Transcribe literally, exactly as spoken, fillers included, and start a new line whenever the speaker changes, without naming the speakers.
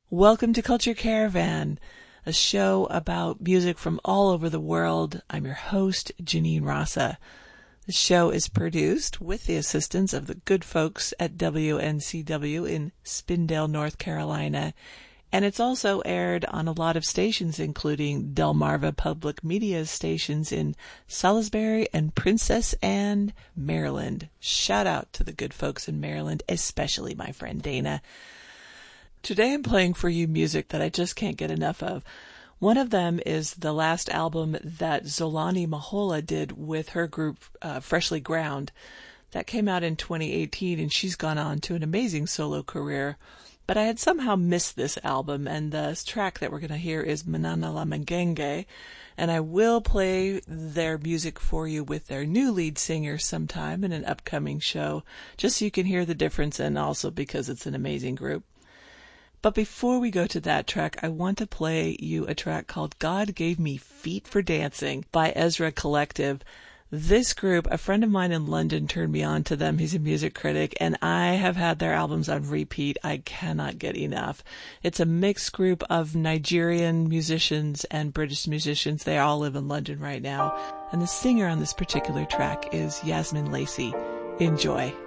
Welcome to Culture Caravan, a show about music from all over the world. I'm your host, Janine Rasa. The show is produced with the assistance of the good folks at W N C W in Spindale, North Carolina, and it's also aired on a lot of stations, including Delmarva Public Media stations in Salisbury and Princess Anne, Maryland. Shout out to the good folks in Maryland, especially my friend Dana. Today I'm playing for you music that I just can't get enough of. One of them is the last album that Zolani Mahola did with her group uh, Freshly Ground. That came out in twenty eighteen, and she's gone on to an amazing solo career. But I had somehow missed this album, and the track that we're going to hear is Manana La Mangenge, and I will play their music for you with their new lead singer sometime in an upcoming show, just so you can hear the difference and also because it's an amazing group. But before we go to that track, I want to play you a track called God Gave Me Feet for Dancing by Ezra Collective. This group, a friend of mine in London turned me on to them. He's a music critic, and I have had their albums on repeat. I cannot get enough. It's a mixed group of Nigerian musicians and British musicians. They all live in London right now. And the singer on this particular track is Yasmin Lacey. Enjoy.